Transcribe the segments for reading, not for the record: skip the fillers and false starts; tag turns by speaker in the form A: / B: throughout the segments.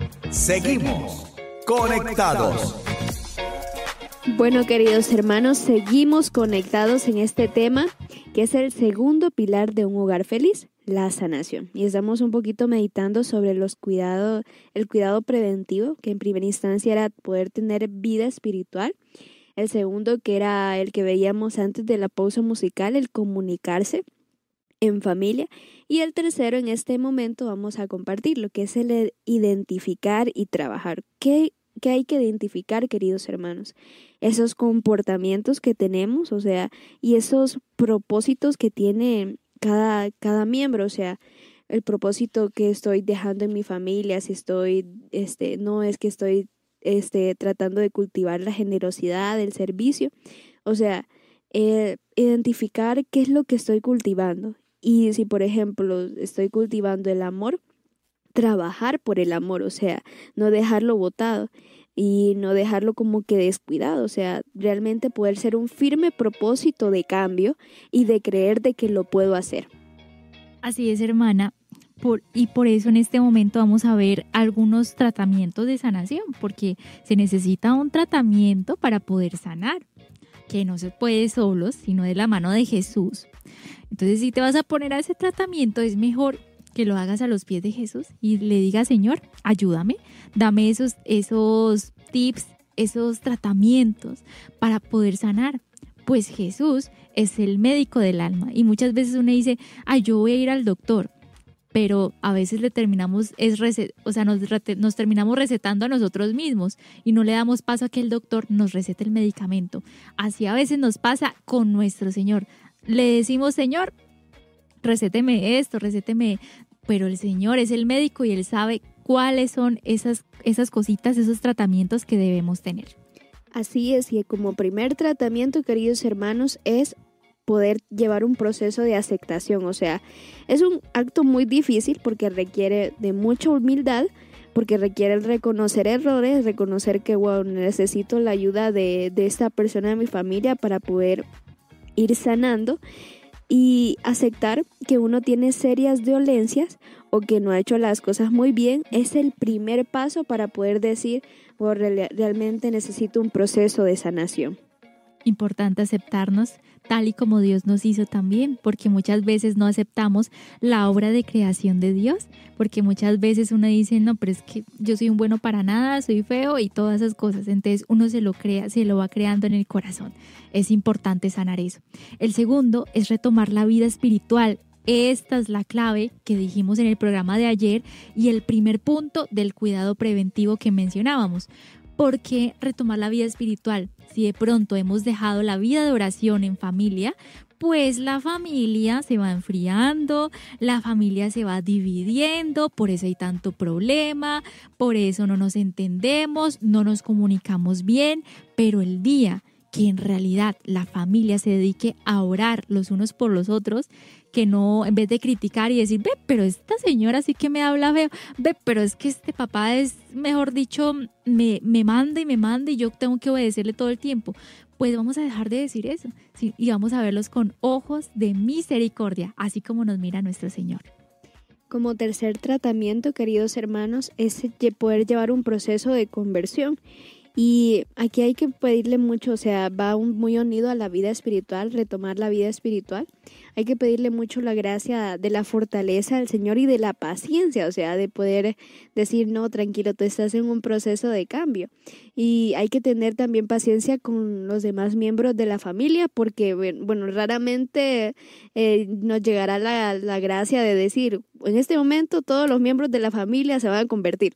A: Seguimos conectados.
B: Bueno, queridos hermanos, seguimos conectados en este tema que es el segundo pilar de un hogar feliz, la sanación. Y estamos un poquito meditando sobre el cuidado preventivo, que en primera instancia era poder tener vida espiritual. El segundo, que era el que veíamos antes de la pausa musical, el comunicarse en familia. Y el tercero, en este momento vamos a compartir lo que es el identificar y trabajar. ¿Qué hay que identificar, queridos hermanos? Esos comportamientos que tenemos, y esos propósitos que tiene cada miembro, el propósito que estoy dejando en mi familia, si estoy, no es que estoy tratando de cultivar la generosidad, el servicio, identificar qué es lo que estoy cultivando. Y si, por ejemplo, estoy cultivando el amor, trabajar por el amor, no dejarlo botado y no dejarlo como que descuidado, realmente poder ser un firme propósito de cambio y de creer de que lo puedo hacer.
C: Así es, hermana. Y por eso en este momento vamos a ver algunos tratamientos de sanación, porque se necesita un tratamiento para poder sanar, que no se puede solo, sino de la mano de Jesús. Entonces, si te vas a poner a ese tratamiento, es mejor que lo hagas a los pies de Jesús y le digas: Señor, ayúdame, dame esos tips, esos tratamientos para poder sanar. Pues Jesús es el médico del alma y muchas veces uno dice: yo voy a ir al doctor, pero a veces nos terminamos recetando a nosotros mismos y no le damos paso a que el doctor nos recete el medicamento. Así a veces nos pasa con nuestro Señor. Le decimos: Señor, recéteme esto, pero el Señor es el médico y Él sabe cuáles son esas cositas, esos tratamientos que debemos tener.
B: Así es, y como primer tratamiento, queridos hermanos, es poder llevar un proceso de aceptación. Es un acto muy difícil porque requiere de mucha humildad, porque requiere reconocer errores, reconocer que necesito la ayuda de esta persona de mi familia para poder ir sanando, y aceptar que uno tiene serias dolencias o que no ha hecho las cosas muy bien es el primer paso para poder decir: realmente necesito un proceso de sanación.
C: Importante aceptarnos tal y como Dios nos hizo también, porque muchas veces no aceptamos la obra de creación de Dios, porque muchas veces uno dice: no, pero es que yo soy un bueno para nada, soy feo y todas esas cosas. Entonces uno se lo va creando en el corazón. Es importante sanar eso. El segundo es retomar la vida espiritual. Esta es la clave que dijimos en el programa de ayer y el primer punto del cuidado preventivo que mencionábamos. ¿Por qué retomar la vida espiritual? Si de pronto hemos dejado la vida de oración en familia, pues la familia se va enfriando, la familia se va dividiendo, por eso hay tanto problema, por eso no nos entendemos, no nos comunicamos bien, pero el día que en realidad la familia se dedique a orar los unos por los otros, que no, en vez de criticar y decir: pero esta señora sí que me habla feo, pero es que este papá es, mejor dicho, me manda y yo tengo que obedecerle todo el tiempo. Pues vamos a dejar de decir eso, ¿sí? Y vamos a verlos con ojos de misericordia, así como nos mira nuestro Señor.
B: Como tercer tratamiento, queridos hermanos, es poder llevar un proceso de conversión. Y aquí hay que pedirle mucho, va muy unido a la vida espiritual, retomar la vida espiritual. Hay que pedirle mucho la gracia de la fortaleza del Señor y de la paciencia, de poder decir: no, tranquilo, tú estás en un proceso de cambio. Y hay que tener también paciencia con los demás miembros de la familia, porque, raramente nos llegará la gracia de decir: en este momento todos los miembros de la familia se van a convertir.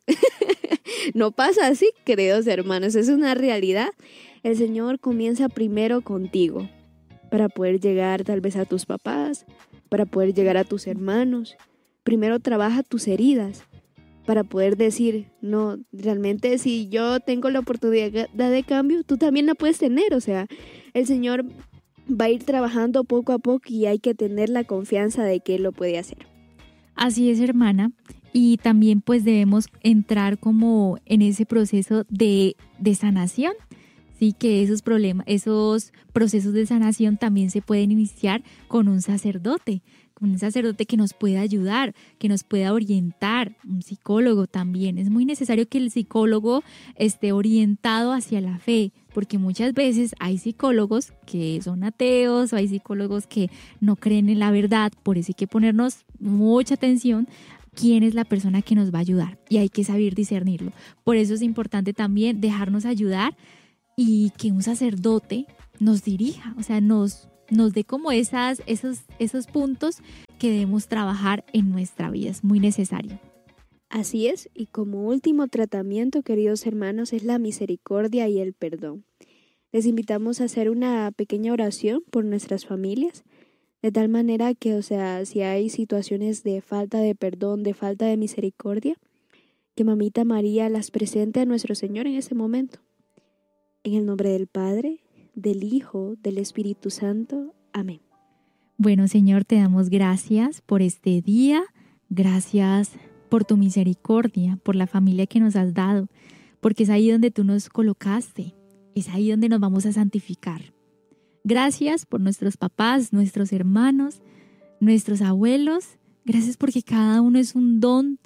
B: No pasa así, queridos hermanos, es una realidad. El Señor comienza primero contigo, para poder llegar tal vez a tus papás, para poder llegar a tus hermanos. Primero trabaja tus heridas, para poder decir: no, realmente si yo tengo la oportunidad de cambio, tú también la puedes tener. El Señor va a ir trabajando poco a poco y hay que tener la confianza de que Él lo puede hacer.
C: Así es, hermana. Y también pues debemos entrar como en ese proceso de sanación, sí, que esos procesos de sanación también se pueden iniciar con un sacerdote, con un sacerdote que nos pueda ayudar, que nos pueda orientar, un psicólogo también. Es muy necesario que el psicólogo esté orientado hacia la fe, porque muchas veces hay psicólogos que son ateos o hay psicólogos que no creen en la verdad, por eso hay que ponernos mucha atención quién es la persona que nos va a ayudar y hay que saber discernirlo. Por eso es importante también dejarnos ayudar y que un sacerdote nos dirija, o sea, nos dé como esos puntos que debemos trabajar en nuestra vida. Es muy necesario.
B: Así es, y como último tratamiento, queridos hermanos, es la misericordia y el perdón. Les invitamos a hacer una pequeña oración por nuestras familias, de tal manera que, o sea, si hay situaciones de falta de perdón, de falta de misericordia, que Mamita María las presente a nuestro Señor en ese momento. En el nombre del Padre, del Hijo, del Espíritu Santo. Amén.
C: Bueno, Señor, te damos gracias por este día, gracias por tu misericordia, por la familia que nos has dado, porque es ahí donde tú nos colocaste, es ahí donde nos vamos a santificar. Gracias por nuestros papás, nuestros hermanos, nuestros abuelos. Gracias porque cada uno es un don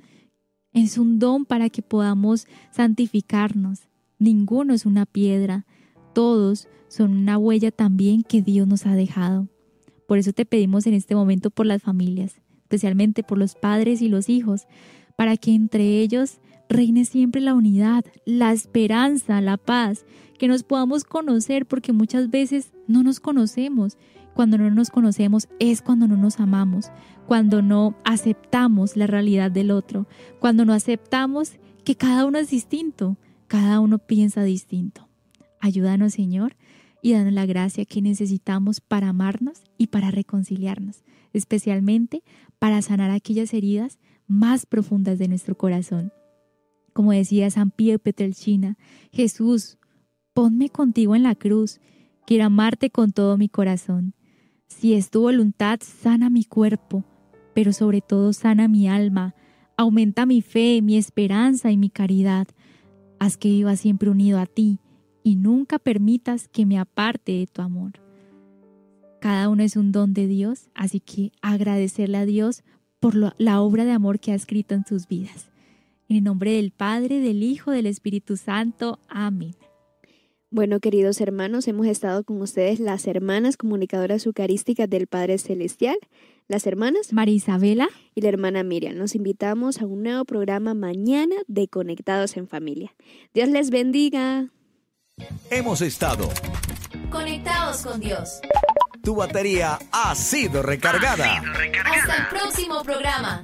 C: para que podamos santificarnos. Ninguno es una piedra, todos son una huella también que Dios nos ha dejado. Por eso te pedimos en este momento por las familias, especialmente por los padres y los hijos, para que entre ellos reine siempre la unidad, la esperanza, la paz, que nos podamos conocer, porque muchas veces no nos conocemos. Cuando no nos conocemos es cuando no nos amamos, cuando no aceptamos la realidad del otro, cuando no aceptamos que cada uno es distinto, cada uno piensa distinto. Ayúdanos, Señor, y danos la gracia que necesitamos para amarnos y para reconciliarnos, especialmente para sanar aquellas heridas más profundas de nuestro corazón. Como decía San Pío Pietrelcina, Jesús, ponme contigo en la cruz, quiero amarte con todo mi corazón. Si es tu voluntad, sana mi cuerpo, pero sobre todo sana mi alma, aumenta mi fe, mi esperanza y mi caridad. Haz que viva siempre unido a ti y nunca permitas que me aparte de tu amor. Cada uno es un don de Dios, así que agradecerle a Dios por la obra de amor que ha escrito en sus vidas. En el nombre del Padre, del Hijo, del Espíritu Santo. Amén.
B: Bueno, queridos hermanos, hemos estado con ustedes las hermanas comunicadoras eucarísticas del Padre Celestial, las hermanas
C: María Isabela
B: y la hermana Miriam. Los invitamos a un nuevo programa mañana de Conectados en Familia. Dios les bendiga.
A: Hemos estado
D: Conectados con Dios.
A: Tu batería ha sido recargada.
D: Hasta el próximo programa.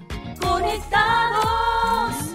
D: Conectados.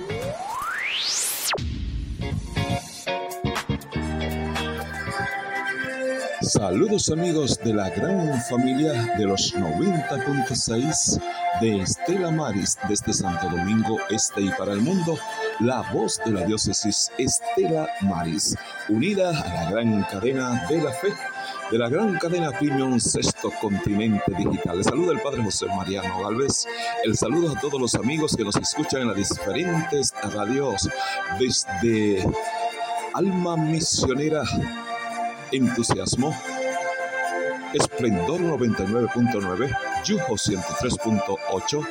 E: Saludos amigos de la gran familia de los 90.6 de Estela Maris desde Santo Domingo Este y para el mundo, la voz de la diócesis Estela Maris, unida a la gran cadena de la fe, de la gran cadena Premium Sexto Continente Digital. Les saluda el Padre José Mariano Gálvez. El saludo a todos los amigos que nos escuchan en las diferentes radios desde Alma Misionera, Entusiasmo, Esplendor 99.9, Yujo 103.8,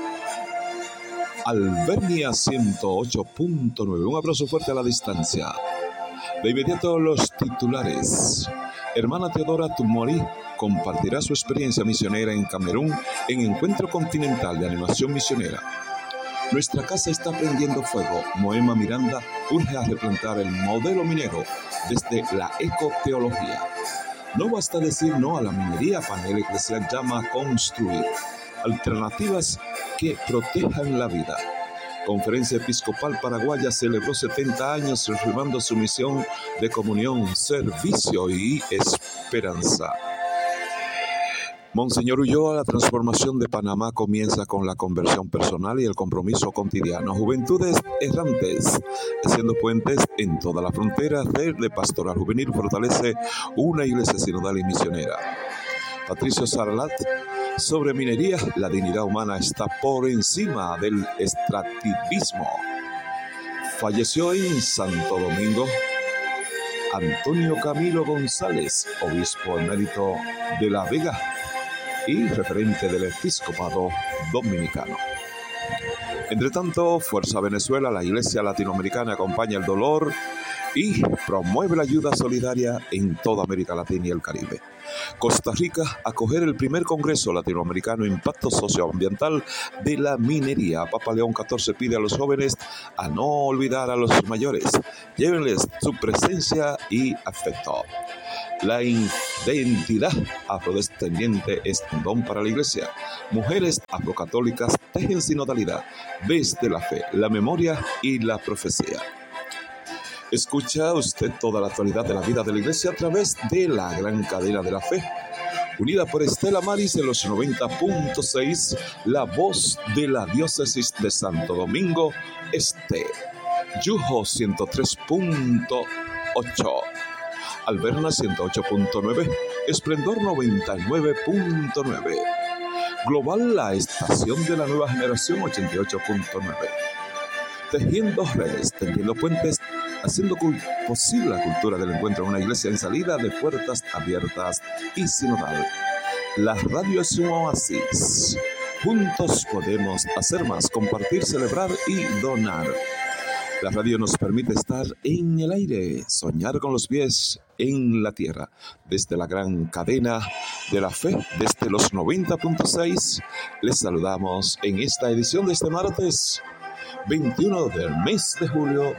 E: Albernia 108.9. Un abrazo fuerte a la distancia. De inmediato los titulares. Hermana Teodora Tumori compartirá su experiencia misionera en Camerún en Encuentro Continental de Animación Misionera. Nuestra casa está prendiendo fuego. Moema Miranda urge a replantar el modelo minero desde la ecoteología. No basta decir no a la minería, panel eclesial llama a construir alternativas que protejan la vida. Conferencia Episcopal Paraguaya celebró 70 años reafirmando su misión de comunión, servicio y esperanza. Monseñor Ulloa, la transformación de Panamá comienza con la conversión personal y el compromiso cotidiano. Juventudes errantes, haciendo puentes en toda la frontera. Red de Pastoral Juvenil fortalece una iglesia sinodal y misionera. Patricio Sarlat, sobre minería, la dignidad humana está por encima del extractivismo. Falleció en Santo Domingo Antonio Camilo González, obispo emérito de La Vega. y referente del episcopado dominicano. Entre tanto, Fuerza Venezuela, la Iglesia Latinoamericana, acompaña el dolor y promueve la ayuda solidaria en toda América Latina y el Caribe. Costa Rica acoger el primer Congreso Latinoamericano Impacto Socioambiental de la Minería. Papa León XIV pide a los jóvenes a no olvidar a los mayores. Llévenles su presencia y afecto. La identidad afrodescendiente es un don para la Iglesia. Mujeres afrocatólicas tejen sinodalidad desde la fe, la memoria y la profecía. Escucha usted toda la actualidad de la vida de la Iglesia a través de la gran cadena de la fe, unida por Estela Maris en los 90.6, la voz de la diócesis de Santo Domingo Este, Yujo 103.8, Alberna 108.9, Esplendor 99.9, Global, la estación de la nueva generación 88.9. Tejiendo redes, tendiendo puentes, haciendo posible la cultura del encuentro en una iglesia en salida de puertas abiertas y sinodal. La radio es un oasis. Juntos podemos hacer más, compartir, celebrar y donar. La radio nos permite estar en el aire, soñar con los pies en la tierra. Desde la gran cadena de la fe, desde los 90.6, les saludamos en esta edición de este martes 21 del mes de julio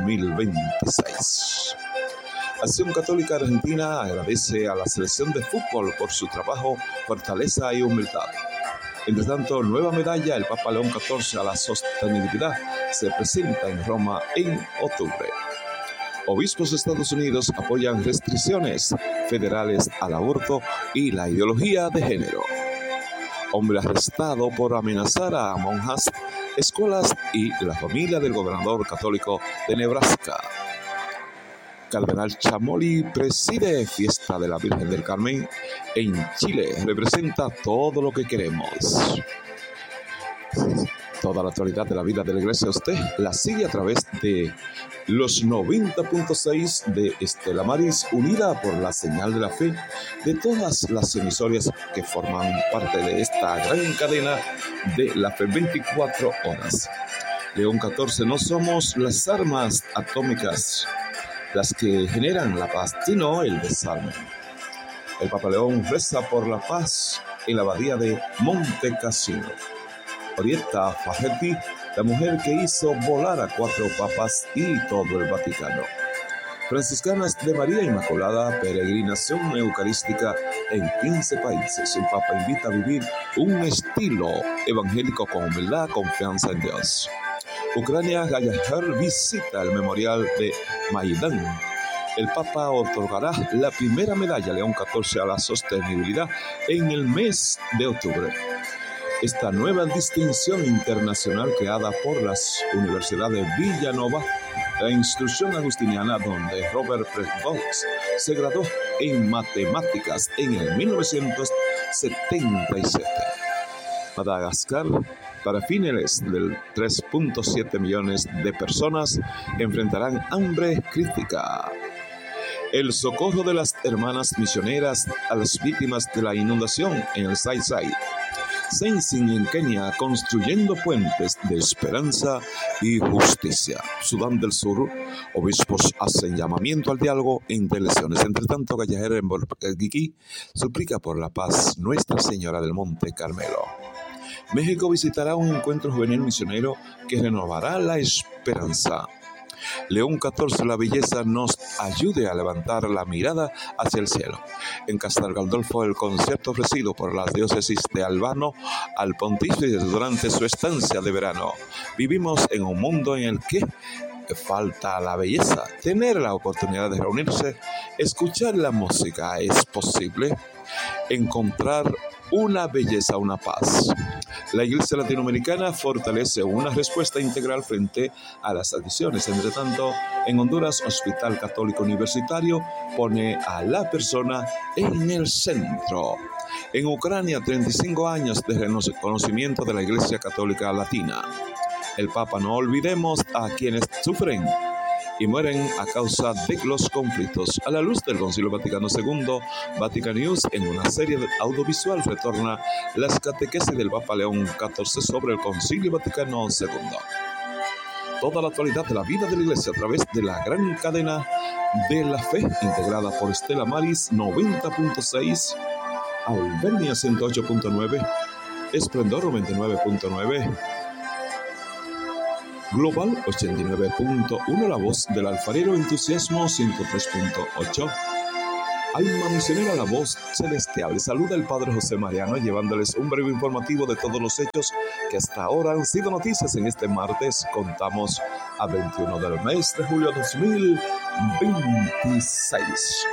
E: 2026. Acción Católica Argentina agradece a la selección de fútbol por su trabajo, fortaleza y humildad. Entre tanto, nueva medalla del Papa León XIV a la sostenibilidad se presenta en Roma en octubre. Obispos de Estados Unidos apoyan restricciones federales al aborto y la ideología de género. Hombre arrestado por amenazar a monjas, escuelas y la familia del gobernador católico de Nebraska. Cardenal Chamoli preside fiesta de la Virgen del Carmen en Chile. Representa todo lo que queremos. Toda la actualidad de la vida de la iglesia usted la sigue a través de los 90.6 de Estela Maris, unida por la señal de la fe de todas las emisoras que forman parte de esta gran cadena de la fe 24 horas. León XIV, no somos las armas atómicas las que generan la paz, sino el desarme. El Papa León reza por la paz en la abadía de Monte Cassino. Orietta Fagetti, la mujer que hizo volar a 4 papas y todo el Vaticano. Franciscanas de María Inmaculada, peregrinación eucarística en 15 países. El Papa invita a vivir un estilo evangélico con humildad, confianza en Dios. Ucrania, Gallaher visita el memorial de Maidán. El Papa otorgará la primera medalla León XIV a la sostenibilidad en el mes de octubre. Esta nueva distinción internacional creada por las universidades Villanova, la instrucción agustiniana, donde Robert Presbox se graduó en matemáticas en el 1977. Madagascar, para fines del 3.7 millones de personas enfrentarán hambre crítica. El socorro de las hermanas misioneras a las víctimas de la inundación en el Sai-Sai. Sensing en Kenia, construyendo puentes de esperanza y justicia. Sudán del Sur, obispos hacen llamamiento al diálogo entre elecciones. Entre tanto, Gallaher en Borquiquí suplica por la paz Nuestra Señora del Monte Carmelo. México visitará un encuentro juvenil misionero que renovará la esperanza. León XIV, la belleza nos ayude a levantar la mirada hacia el cielo. En Castel Gandolfo, el concierto ofrecido por la diócesis de Albano al pontífice durante su estancia de verano. Vivimos en un mundo en el que falta la belleza. Tener la oportunidad de reunirse, escuchar la música es posible. Encontrar una belleza, una paz. La Iglesia Latinoamericana fortalece una respuesta integral frente a las adicciones. Entre tanto, en Honduras, Hospital Católico Universitario pone a la persona en el centro. En Ucrania, 35 años de reconocimiento de la Iglesia Católica Latina. El Papa, no olvidemos a quienes sufren y mueren a causa de los conflictos. A la luz del Concilio Vaticano II, Vatican News, en una serie audiovisual, retorna las catequesis del Papa León XIV sobre el Concilio Vaticano II. Toda la actualidad de la vida de la Iglesia a través de la gran cadena de la fe, integrada por Stella Maris 90.6, Alvernia 108.9, Esplendor 99.9, Global 89.1, La Voz del Alfarero, Entusiasmo 103.8, Alma Misionera, La Voz Celestial. Les saluda el Padre José Mariano, llevándoles un breve informativo de todos los hechos que hasta ahora han sido noticias en este martes. Contamos a 21 del mes de julio 2026.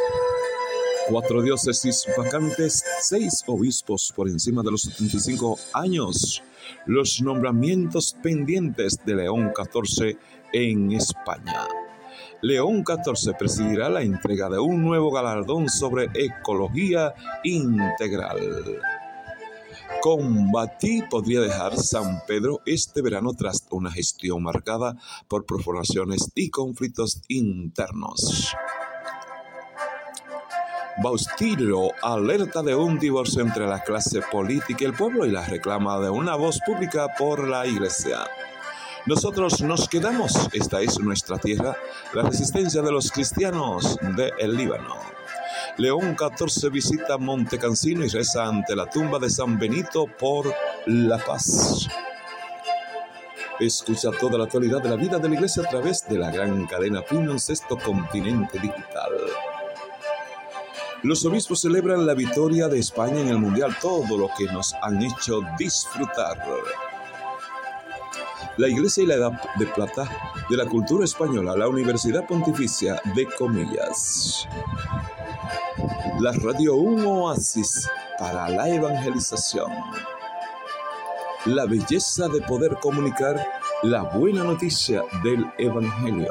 E: 4 diócesis vacantes, 6 obispos por encima de los 75 años. Los nombramientos pendientes de León XIV en España. León XIV presidirá la entrega de un nuevo galardón sobre ecología integral. Combatí podría dejar San Pedro este verano tras una gestión marcada por perforaciones y conflictos internos. Baustilo alerta de un divorcio entre la clase política y el pueblo y la reclama de una voz pública por la Iglesia. Nosotros nos quedamos, esta es nuestra tierra, la resistencia de los cristianos del Líbano. León XIV visita Montecassino y reza ante la tumba de San Benito por la paz. Escucha toda la actualidad de la vida de la Iglesia a través de la gran cadena Premium Sexto Continente Digital. Los obispos celebran la victoria de España en el Mundial, todo lo que nos han hecho disfrutar. La Iglesia y la Edad de Plata de la Cultura Española, la Universidad Pontificia de Comillas. La radio, un oasis para la evangelización. La belleza de poder comunicar la buena noticia del Evangelio.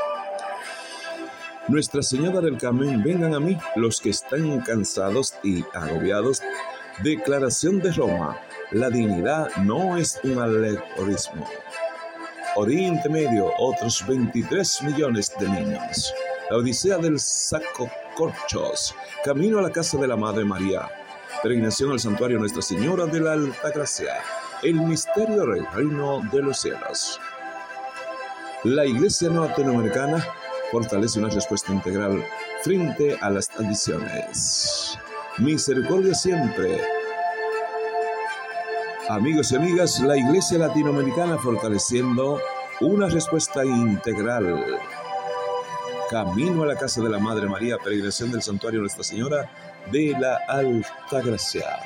E: Nuestra Señora del Carmen, vengan a mí los que están cansados y agobiados. Declaración de Roma, la dignidad no es un alegorismo. Oriente Medio, otros 23 millones de niños. La Odisea del Sacocorchos, camino a la casa de la Madre María. Peregrinación al santuario Nuestra Señora de la Altagracia. El misterio del reino de los cielos. La Iglesia Latinoamericana fortalece una respuesta integral frente a las adicciones. Misericordia siempre. Amigos y amigas, la Iglesia Latinoamericana fortaleciendo una respuesta integral. Camino a la casa de la Madre María, peregrinación del santuario Nuestra Señora de la Altagracia.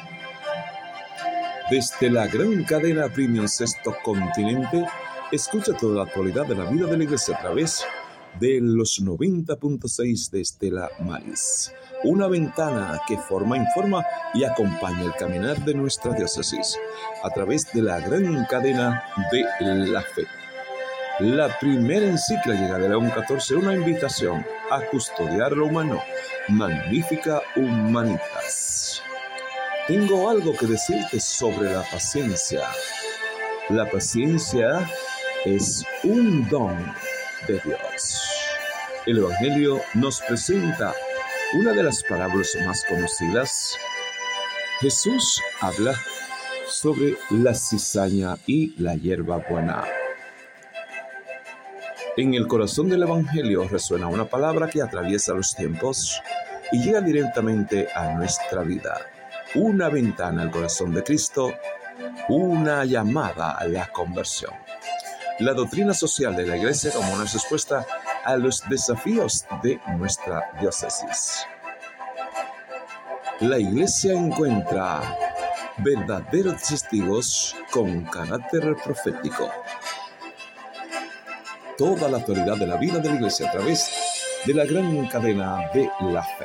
E: Desde la gran cadena Premium Sexto Continente, escucha toda la actualidad de la vida de la Iglesia a través de los 90.6 de Stella Maris. Una ventana que forma, informa y acompaña el caminar de nuestra diócesis a través de la gran cadena de la fe. La primera encíclica de León XIV, una invitación a custodiar lo humano. Magnifica Humanitas. Tengo algo que decirte sobre la paciencia. La paciencia es un don de Dios. El Evangelio nos presenta una de las parábolas más conocidas. Jesús habla sobre la cizaña y la hierba buena. En el corazón del Evangelio resuena una palabra que atraviesa los tiempos y llega directamente a nuestra vida. Una ventana al corazón de Cristo, una llamada a la conversión. La doctrina social de la Iglesia como una respuesta a los desafíos de nuestra diócesis. La Iglesia encuentra verdaderos testigos con carácter profético. Toda la actualidad de la vida de la Iglesia a través de la gran cadena de la fe.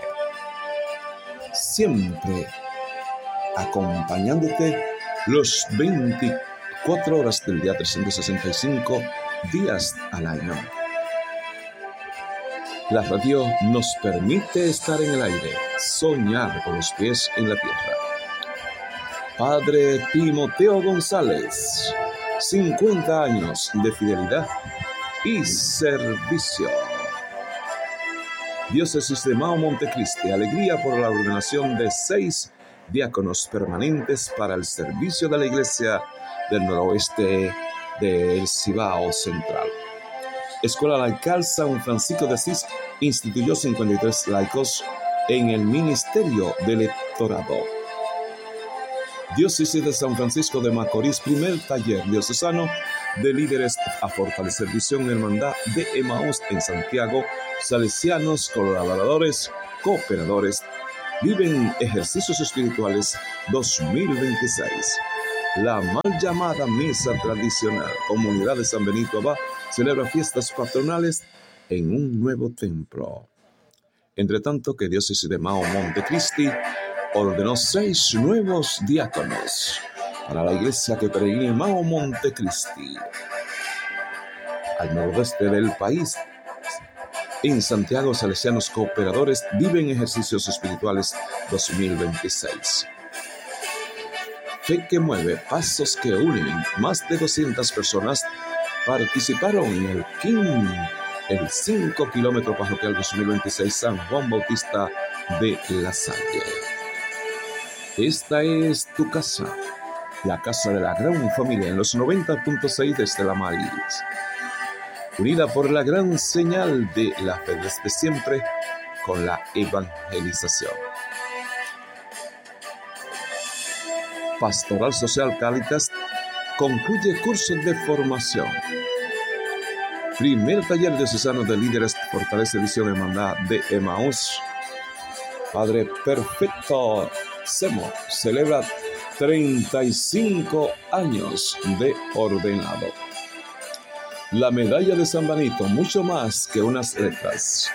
E: Siempre acompañándote los 24 horas del día, 365 días al año. La radio nos permite estar en el aire, soñar con los pies en la tierra. Padre Timoteo González, 50 años de fidelidad y servicio. Diócesis de Mao Montecristi, alegría por la ordenación de 6 diáconos permanentes para el servicio de la Iglesia del Noroeste del Cibao Central. Escuela Laical San Francisco de Asís instituyó 53 laicos en el Ministerio del Lectorado. Diócesis de San Francisco de Macorís, primer taller diocesano de líderes a fortalecer visión hermandad de Emaús en Santiago. Salesianos, colaboradores, cooperadores, viven ejercicios espirituales 2026. La mal llamada misa tradicional, Comunidad de San Benito Abad, celebra fiestas patronales en un nuevo templo. Entre tanto que Diócesis de Mao Montecristi ordenó 6 nuevos diáconos para la iglesia que peregrina en Mao Montecristi, al noroeste del país. En Santiago, salesianos cooperadores viven ejercicios espirituales 2026. Fe que mueve, pasos que unen. Más de 200 personas participaron en el 5 kilómetro parroquial 2026 San Juan Bautista de La Salle. Esta es tu casa, la casa de la gran familia en los 90.6 desde la Maris. Unida por la gran señal de la fe desde siempre con la evangelización. Pastoral Social Cáritas concluye cursos de formación. Primer taller diocesano de líderes fortalece visión hermandad de Emaús. Padre Perfecto Semo celebra 35 años de ordenado. La medalla de San Benito, mucho más que unas letras.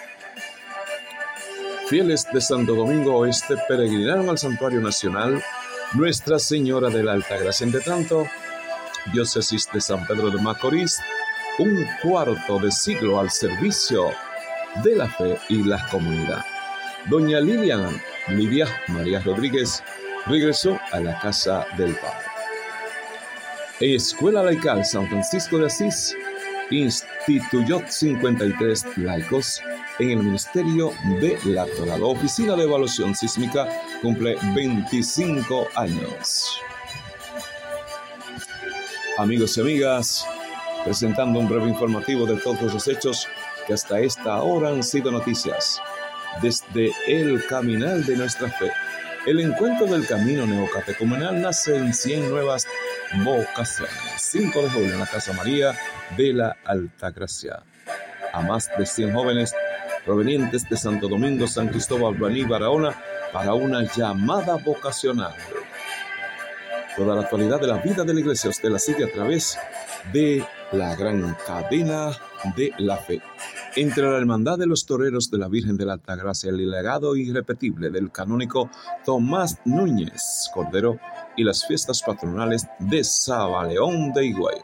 E: Fieles de Santo Domingo Oeste peregrinaron al Santuario Nacional Nuestra Señora de la Altagracia. Entre tanto, Diócesis de San Pedro de Macorís, un cuarto de siglo al servicio de la fe y la comunidad. Doña Lidia María Rodríguez regresó a la casa del Padre. Escuela Laical San Francisco de Asís instituyó 53 laicos en el Ministerio de Lectorado. Oficina de Evaluación Sísmica cumple 25 años. Amigos y amigas, presentando un breve informativo de todos los hechos que hasta esta hora han sido noticias. Desde el caminar de nuestra fe, el encuentro del camino neocatecumenal nace en 100 nuevas vocaciones. 5 de julio en la Casa María de la Altagracia. A más de 100 jóvenes provenientes de Santo Domingo, San Cristóbal, Baní, Barahona, para una llamada vocacional. Toda la actualidad de la vida de la iglesia usted la sigue a través de la gran cadena de la fe. Entre la Hermandad de los Toreros de la Virgen de la Altagracia, el legado irrepetible del canónico Tomás Núñez Cordero y las fiestas patronales de Sabaleón de Higüey.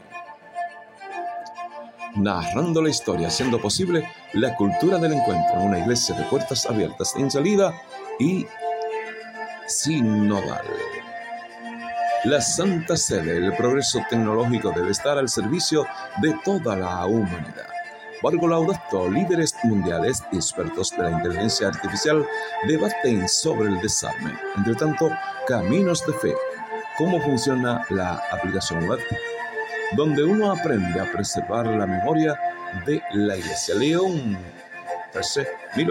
E: Narrando la historia, haciendo posible la cultura del encuentro en una iglesia de puertas abiertas en salida y sinodal. La Santa Sede, el progreso tecnológico debe estar al servicio de toda la humanidad. Vargo Laudato, líderes mundiales y expertos de la inteligencia artificial debaten sobre el desarme. Entre tanto, Caminos de Fe, cómo funciona la aplicación web, donde uno aprende a preservar la memoria de la Iglesia. León 13,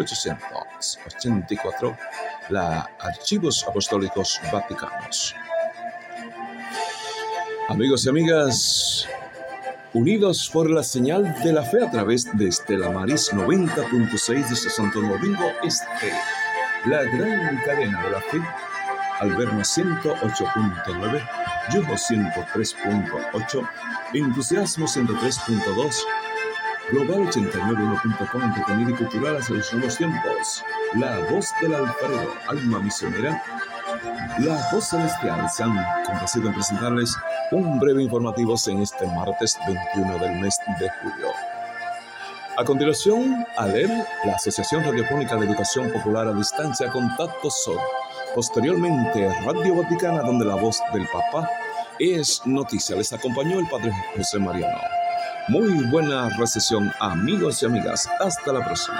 E: 1884, la Archivos Apostólicos Vaticanos. Amigos y amigas, unidos por la señal de la fe a través de Estela Maris 90.6 desde Santo Domingo Este, la gran cadena de la fe, Alberma 108.9, Yugo 103.8, Entusiasmo 103.2, Global 89.1.com, entretenido y cultural hacia los nuevos tiempos, La Voz del Alfarero, Alma Misionera, La Voz Celestial. Se han complacido en presentarles un breve informativo en este martes 21 del mes de julio. A continuación, ALER, la Asociación Radiofónica de Educación Popular a Distancia, Contacto Sol. Posteriormente, Radio Vaticana, donde la voz del Papa es noticia. Les acompañó el Padre José Mariano. Muy buena recesión, amigos y amigas. Hasta la próxima.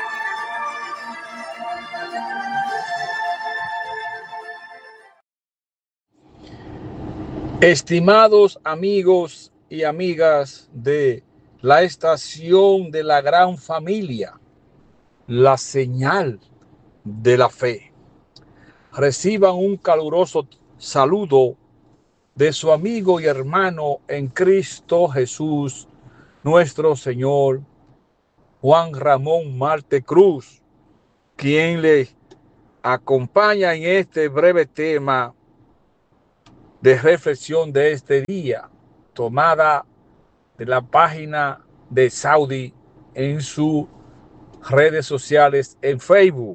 F: Estimados amigos y amigas de la estación de la gran familia, la señal de la fe, reciban un caluroso saludo de su amigo y hermano en Cristo Jesús, nuestro Señor, Juan Ramón Marte Cruz, quien les acompaña en este breve tema de reflexión de este día, tomada de la página de Saudi en sus redes sociales en Facebook.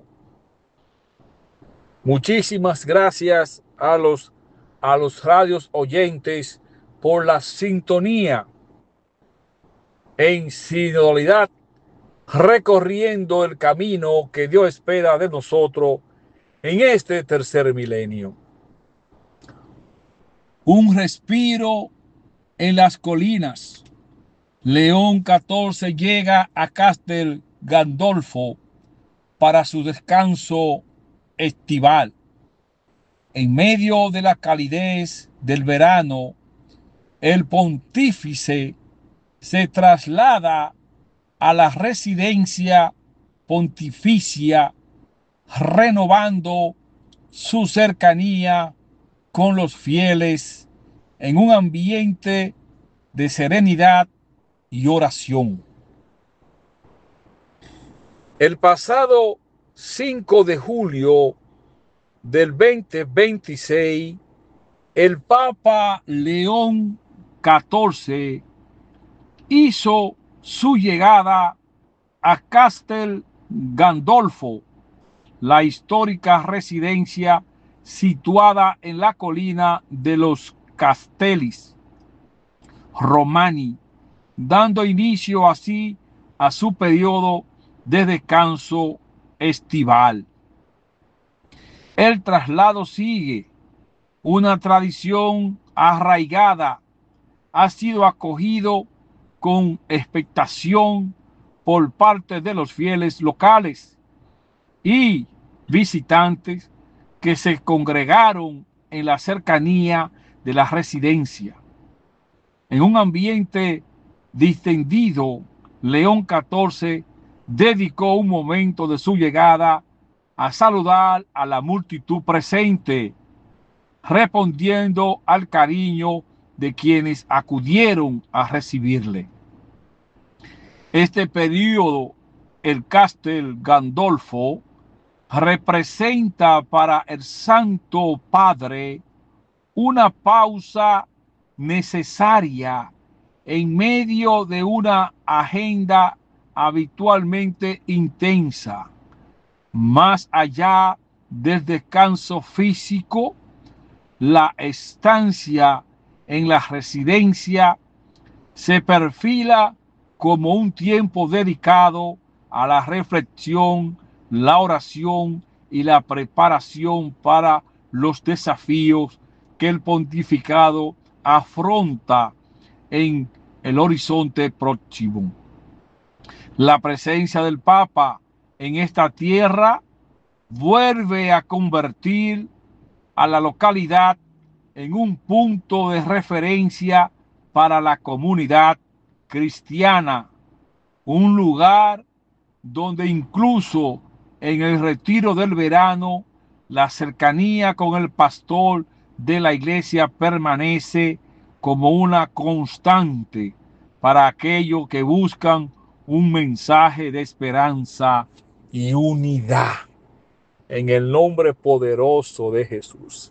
F: Muchísimas gracias a los radios oyentes por la sintonía en sinodalidad, recorriendo el camino que Dios espera de nosotros en este tercer milenio. Un respiro en las colinas. León XIV llega a Castel Gandolfo para su descanso estival. En medio de la calidez del verano, el pontífice se traslada a la residencia pontificia, renovando su cercanía con los fieles en un ambiente de serenidad y oración. El pasado 5 de julio del 2026, el Papa León XIV hizo su llegada a Castel Gandolfo, la histórica residencia situada en la colina de los Castellis Romani, dando inicio así a su periodo de descanso estival. El traslado sigue una tradición arraigada, ha sido acogido con expectación por parte de los fieles locales y visitantes que se congregaron en la cercanía de la residencia. En un ambiente distendido, León XIV dedicó un momento de su llegada a saludar a la multitud presente, respondiendo al cariño de quienes acudieron a recibirle. Este periodo, el Castel Gandolfo, representa para el Santo Padre una pausa necesaria en medio de una agenda habitualmente intensa. Más allá del descanso físico, la estancia en la residencia se perfila como un tiempo dedicado a la reflexión, la oración y la preparación para los desafíos que el pontificado afronta en el horizonte próximo. La presencia del Papa en esta tierra vuelve a convertir a la localidad en un punto de referencia para la comunidad cristiana, un lugar donde incluso en el retiro del verano la cercanía con el pastor de la iglesia permanece como una constante para aquellos que buscan un mensaje de esperanza y unidad. En el nombre poderoso de Jesús.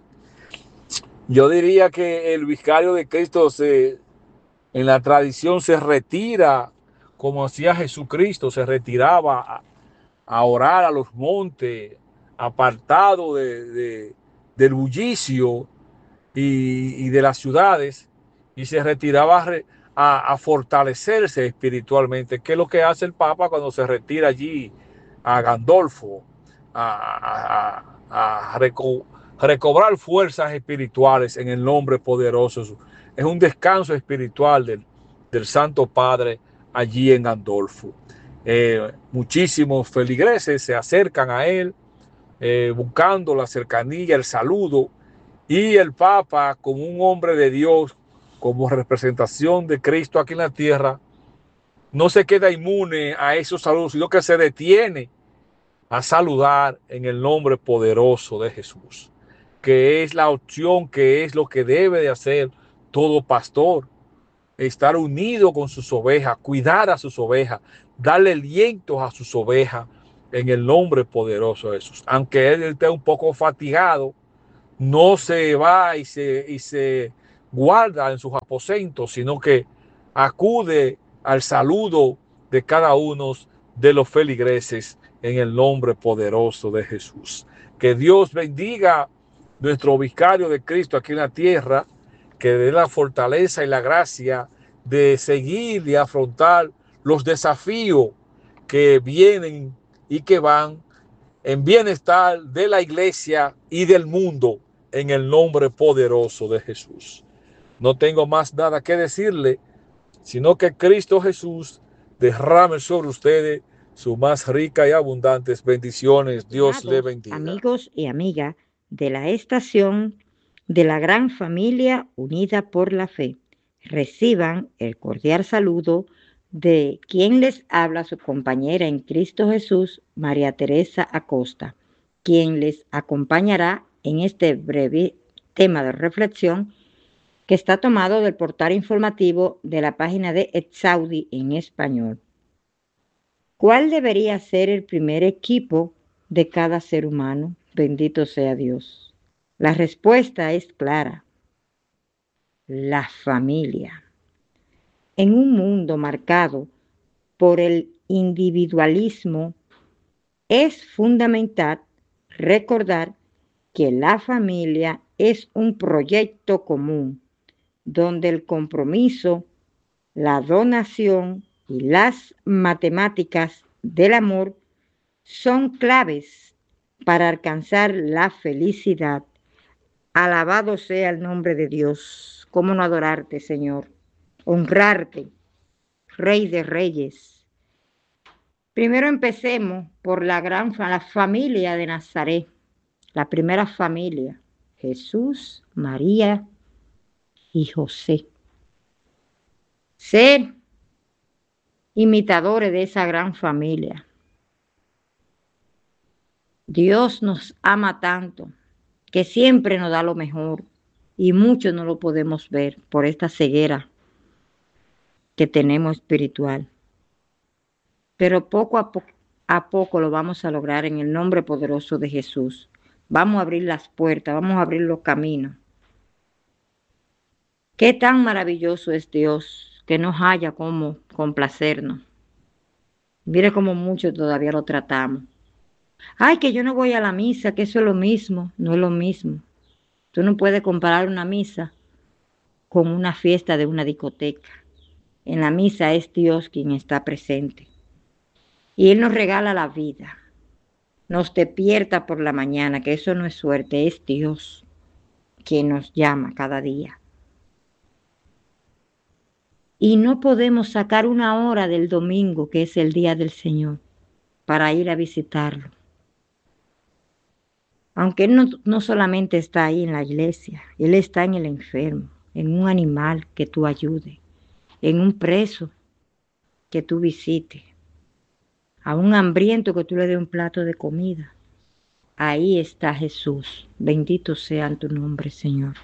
F: Yo diría que el vicario de Cristo en la tradición se retira como hacía Jesucristo, se retiraba a orar a los montes, apartado del bullicio y de las ciudades, y se retiraba a fortalecerse espiritualmente, que es lo que hace el Papa cuando se retira allí a Gandolfo, a recobrar fuerzas espirituales en el nombre poderoso. Es un descanso espiritual del del Santo Padre allí en Gandolfo. Muchísimos feligreses se acercan a él buscando la cercanía, el saludo, y el Papa, como un hombre de Dios, como representación de Cristo aquí en la tierra, no se queda inmune a esos saludos, sino que se detiene a saludar en el nombre poderoso de Jesús, que es la opción, que es lo que debe de hacer todo pastor: estar unido con sus ovejas, cuidar a sus ovejas, darle alientos a sus ovejas en el nombre poderoso de Jesús. Aunque él esté un poco fatigado, no se va y se guarda en sus aposentos, sino que acude al saludo de cada uno de los feligreses en el nombre poderoso de Jesús. Que Dios bendiga nuestro vicario de Cristo aquí en la tierra, que dé la fortaleza y la gracia de seguir y afrontar los desafíos que vienen y que van en bienestar de la iglesia y del mundo, en el nombre poderoso de Jesús. No tengo más nada que decirle, sino que Cristo Jesús derrame sobre ustedes sus más ricas y abundantes bendiciones. Dios le bendiga.
G: Amigos y amigas de la estación de la gran familia unida por la fe, reciban el cordial saludo de quien les habla, su compañera en Cristo Jesús, María Teresa Acosta, quien les acompañará en este breve tema de reflexión que está tomado del portal informativo de la página de Exaudi en español. ¿Cuál debería ser el primer equipo de cada ser humano? Bendito sea Dios. La respuesta es clara: la familia. En un mundo marcado por el individualismo, es fundamental recordar que la familia es un proyecto común, donde el compromiso, la donación y las matemáticas del amor son claves para alcanzar la felicidad. Alabado sea el nombre de Dios. ¿Cómo no adorarte, Señor? Honrarte, Rey de Reyes. Primero empecemos por la familia de Nazaret, la primera familia: Jesús, María y José. Ser imitadores de esa gran familia. Dios nos ama tanto que siempre nos da lo mejor, y mucho no lo podemos ver por esta ceguera que tenemos espiritual. Pero poco a poco lo vamos a lograr en el nombre poderoso de Jesús. Vamos a abrir las puertas, vamos a abrir los caminos. Qué tan maravilloso es Dios, que nos haya como complacernos. Mire cómo mucho todavía lo tratamos. Ay, que yo no voy a la misa, que eso es lo mismo. No es lo mismo. Tú no puedes comparar una misa con una fiesta de una discoteca. En la misa es Dios quien está presente. Y Él nos regala la vida. Nos despierta por la mañana, que eso no es suerte, es Dios quien nos llama cada día. Y no podemos sacar una hora del domingo, que es el día del Señor, para ir a visitarlo. Aunque Él no solamente está ahí en la iglesia, Él está en el enfermo, en un animal que tú ayudes, en un preso que tú visites, a un hambriento que tú le des un plato de comida. Ahí está Jesús. Bendito sea en tu nombre, Señor.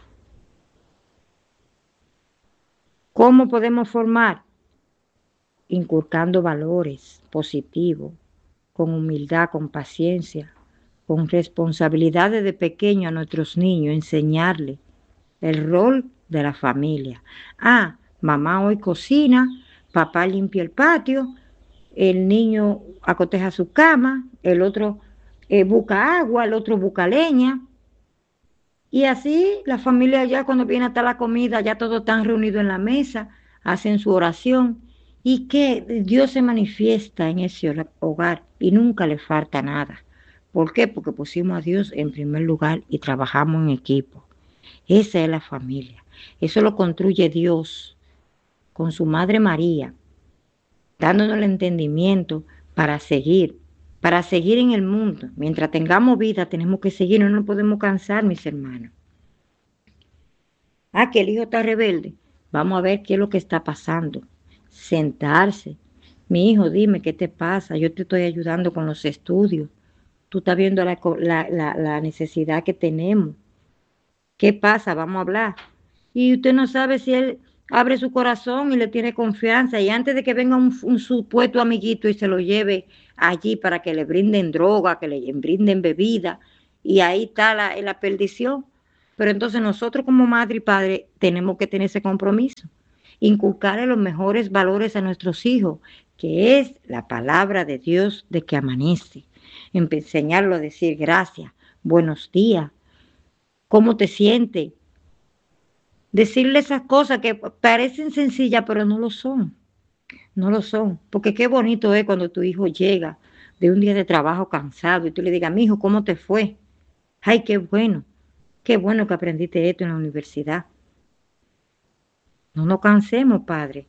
G: ¿Cómo podemos formar? Inculcando valores positivos, con humildad, con paciencia, con responsabilidad desde pequeño a nuestros niños, enseñarles el rol de la familia. Mamá hoy cocina, papá limpia el patio, el niño acoteja su cama, el otro busca agua, el otro busca leña. Y así la familia, ya cuando viene hasta la comida, ya todos están reunidos en la mesa, hacen su oración, y que Dios se manifiesta en ese hogar y nunca le falta nada. ¿Por qué? Porque pusimos a Dios en primer lugar y trabajamos en equipo. Esa es la familia. Eso lo construye Dios con su Madre María, dándonos el entendimiento para seguir en el mundo. Mientras tengamos vida, tenemos que seguir, no nos podemos cansar, mis hermanos. Que el hijo está rebelde. Vamos a ver qué es lo que está pasando. Sentarse. Mi hijo, dime qué te pasa. Yo te estoy ayudando con los estudios. Tú estás viendo la necesidad que tenemos. ¿Qué pasa? Vamos a hablar. Y usted no sabe si él abre su corazón y le tiene confianza. Y antes de que venga un supuesto amiguito y se lo lleve allí para que le brinden droga, que le brinden bebida, y ahí está la perdición. Pero entonces nosotros como madre y padre tenemos que tener ese compromiso, inculcarle los mejores valores a nuestros hijos, que es la palabra de Dios de que amanece, enseñarlo a decir gracias, buenos días, cómo te sientes, decirle esas cosas que parecen sencillas pero no lo son, porque qué bonito es cuando tu hijo llega de un día de trabajo cansado y tú le digas, mi hijo, ¿cómo te fue? Ay, qué bueno que aprendiste esto en la universidad. No nos cansemos, padre.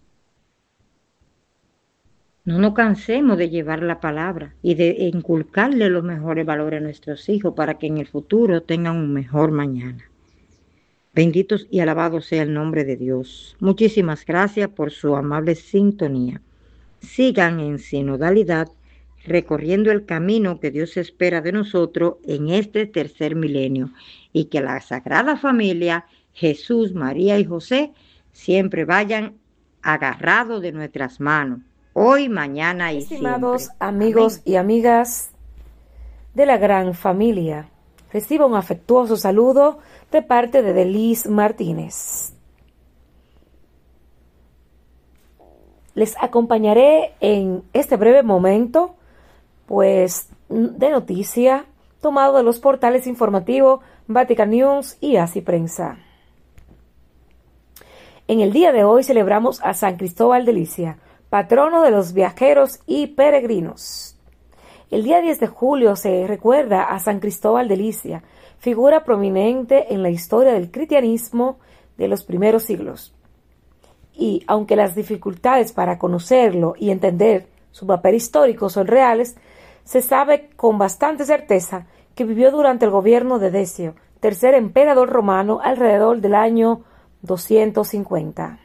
G: No nos cansemos de llevar la palabra y de inculcarle los mejores valores a nuestros hijos para que en el futuro tengan un mejor mañana. Benditos y alabados sea el nombre de Dios. Muchísimas gracias por su amable sintonía. Sigan en sinodalidad, recorriendo el camino que Dios espera de nosotros en este tercer milenio, y que la Sagrada Familia, Jesús, María y José, siempre vayan agarrados de nuestras manos, hoy, mañana y
H: Estimados
G: siempre.
H: amigos
G: Amén.
H: y amigas de la gran familia, reciba un afectuoso saludo de parte de Delis Martínez. Les acompañaré en este breve momento, pues, de noticia tomado de los portales informativos Vatican News y Así Prensa. En el día de hoy celebramos a San Cristóbal de Licia, patrono de los viajeros y peregrinos. El día 10 de julio se recuerda a San Cristóbal de Licia, figura prominente en la historia del cristianismo de los primeros siglos. Y aunque las dificultades para conocerlo y entender su papel histórico son reales, se sabe con bastante certeza que vivió durante el gobierno de Decio, tercer emperador romano, alrededor del año 250.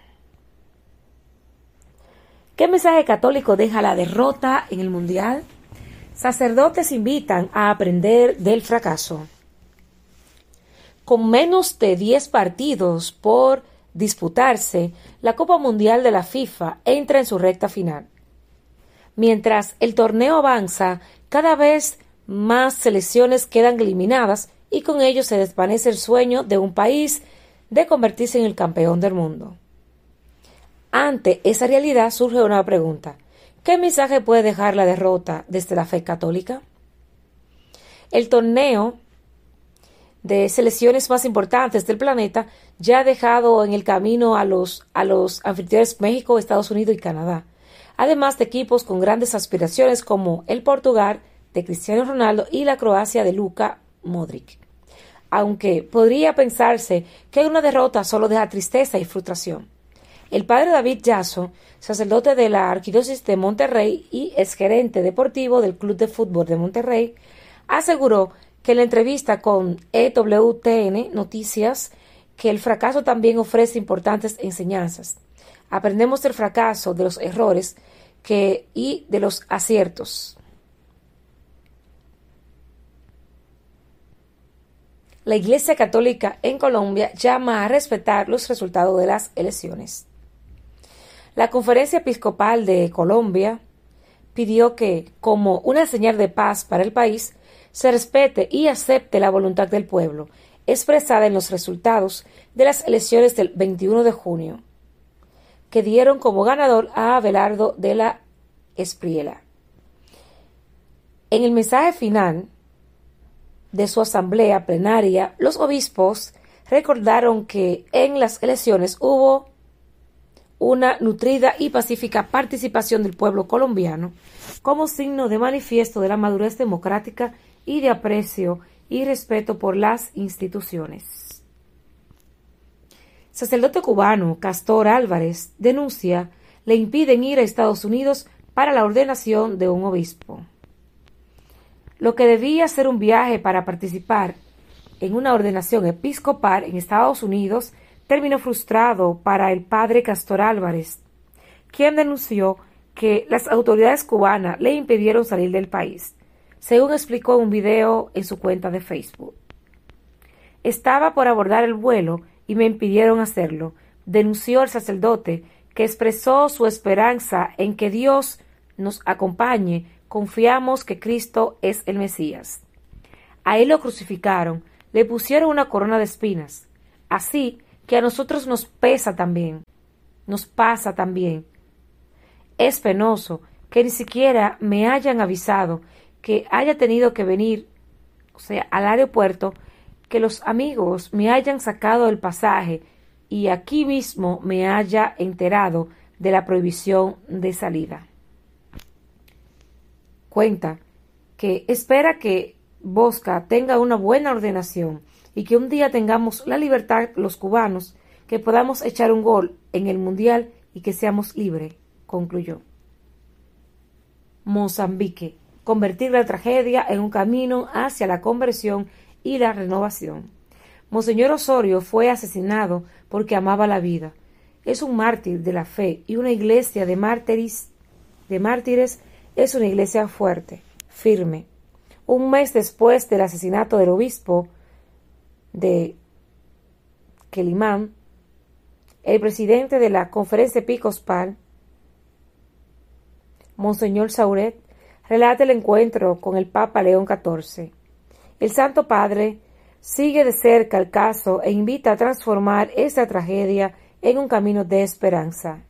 H: ¿Qué mensaje católico deja la derrota en el Mundial? Sacerdotes invitan a aprender del fracaso. Con menos de 10 partidos por disputarse, la Copa Mundial de la FIFA entra en su recta final. Mientras el torneo avanza, cada vez más selecciones quedan eliminadas y con ello se desvanece el sueño de un país de convertirse en el campeón del mundo. Ante esa realidad surge una pregunta: ¿qué mensaje puede dejar la derrota desde la fe católica? El torneo de selecciones más importantes del planeta ya ha dejado en el camino a los anfitriones México, Estados Unidos y Canadá, además de equipos con grandes aspiraciones como el Portugal de Cristiano Ronaldo y la Croacia de Luka Modric. Aunque podría pensarse que una derrota solo deja tristeza y frustración. El padre David Yasso, sacerdote de la Arquidiócesis de Monterrey y exgerente deportivo del Club de Fútbol de Monterrey, aseguró que en la entrevista con EWTN Noticias que el fracaso también ofrece importantes enseñanzas. Aprendemos del fracaso, de los errores y de los aciertos. La Iglesia Católica en Colombia llama a respetar los resultados de las elecciones. La Conferencia Episcopal de Colombia pidió que, como una señal de paz para el país, se respete y acepte la voluntad del pueblo, expresada en los resultados de las elecciones del 21 de junio, que dieron como ganador a Abelardo de la Espriella. En el mensaje final de su asamblea plenaria, los obispos recordaron que en las elecciones hubo una nutrida y pacífica participación del pueblo colombiano como signo de manifiesto de la madurez democrática y de aprecio y respeto por las instituciones. Sacerdote cubano Castor Álvarez denuncia le impiden ir a Estados Unidos para la ordenación de un obispo. Lo que debía ser un viaje para participar en una ordenación episcopal en Estados Unidos terminó frustrado para el padre Castor Álvarez, quien denunció que las autoridades cubanas le impidieron salir del país, según explicó en un video en su cuenta de Facebook. Estaba por abordar el vuelo y me impidieron hacerlo, denunció el sacerdote, que expresó su esperanza en que Dios nos acompañe. Confiamos que Cristo es el Mesías. A él lo crucificaron, le pusieron una corona de espinas, así que a nosotros nos pasa también. Es penoso que ni siquiera me hayan avisado, que haya tenido que venir, al aeropuerto, que los amigos me hayan sacado el pasaje y aquí mismo me haya enterado de la prohibición de salida. Cuenta que espera que Bosca tenga una buena ordenación y que un día tengamos la libertad los cubanos, que podamos echar un gol en el Mundial y que seamos libres, concluyó. Mozambique. Convertir la tragedia en un camino hacia la conversión y la renovación. Monseñor Osorio fue asesinado porque amaba la vida. Es un mártir de la fe y una iglesia de mártires es una iglesia fuerte, firme. Un mes después del asesinato del obispo de Quelimane, el presidente de la Conferencia Episcopal, Monseñor Sauret, relata el encuentro con el Papa León XIV. El Santo Padre sigue de cerca el caso e invita a transformar esta tragedia en un camino de esperanza.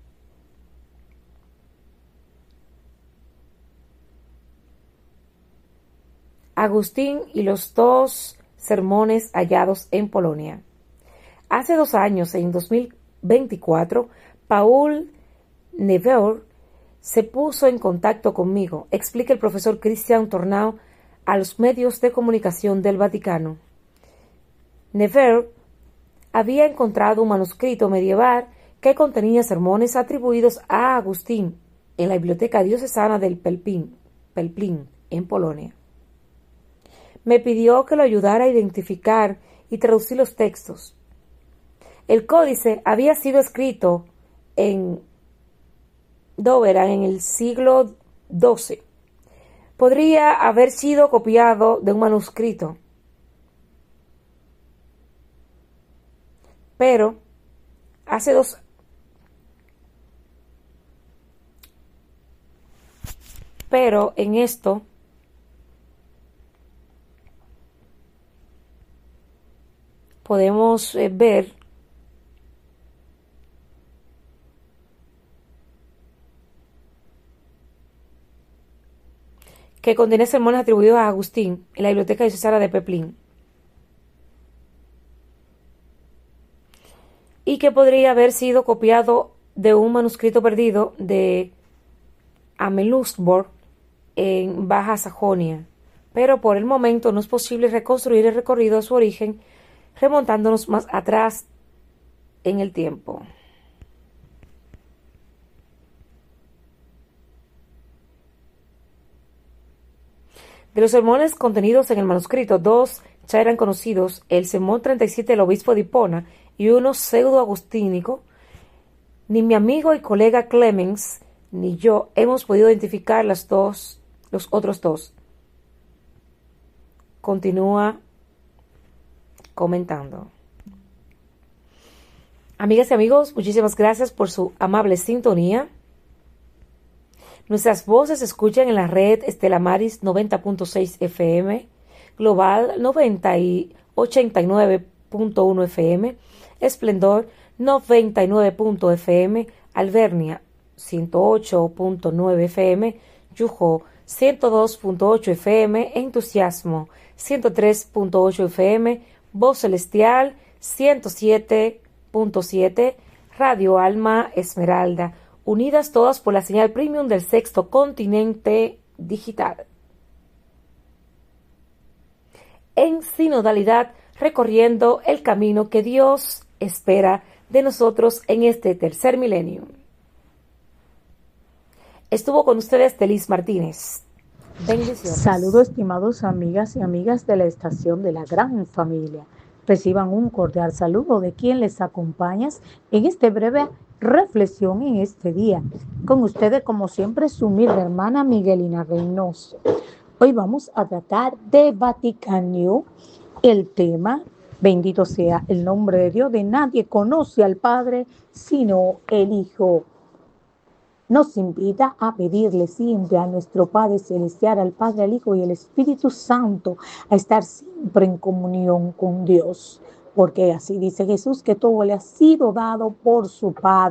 H: Agustín y los 2 sermones hallados en Polonia. Hace 2 años, en 2024, Paul Neveu se puso en contacto conmigo, explica el profesor Christian Tornau a los medios de comunicación del Vaticano. Neveu había encontrado un manuscrito medieval que contenía sermones atribuidos a Agustín en la biblioteca diocesana del Pelplin, en Polonia. Me pidió que lo ayudara a identificar y traducir los textos. El códice había sido escrito en Doberan en el siglo XII. Podría haber sido copiado de un manuscrito, pero en esto podemos ver que contiene sermones atribuidos a Agustín en la biblioteca diocesana de Pelplin, y que podría haber sido copiado de un manuscrito perdido de Amelusborg en Baja Sajonia, pero por el momento no es posible reconstruir el recorrido a su origen remontándonos más atrás en el tiempo. De los sermones contenidos en el manuscrito, 2 ya eran conocidos: el sermón 37 del obispo de Hipona y uno pseudo-agustínico. Ni mi amigo y colega Clemens ni yo hemos podido identificar los otros 2. Continúa comentando. Amigas y amigos, muchísimas gracias por su amable sintonía. Nuestras voces se escuchan en la red Estela Maris 90.6 FM, Global 89.1 FM, Esplendor 99.0 FM, Alvernia 108.9 FM, Yujo 102.8 FM, Entusiasmo 103.8 FM, Voz Celestial 107.7, Radio Alma Esmeralda, unidas todas por la señal premium del Sexto Continente Digital. En sinodalidad, recorriendo el camino que Dios espera de nosotros en este tercer milenio. Estuvo con ustedes Delis Martínez. Bendiciones.
I: Saludos, estimados amigas y amigas de la estación de la gran familia. Reciban un cordial saludo de quien les acompaña en esta breve reflexión en este día. Con ustedes, como siempre, su humilde hermana Miguelina Reynoso. Hoy vamos a tratar de Vaticano, el tema, bendito sea el nombre de Dios, de nadie conoce al Padre sino el Hijo. Nos invita a pedirle siempre a nuestro Padre Celestial, al Padre, al Hijo y al Espíritu Santo, a estar siempre en comunión con Dios. Porque así dice Jesús, que todo le ha sido dado por su Padre.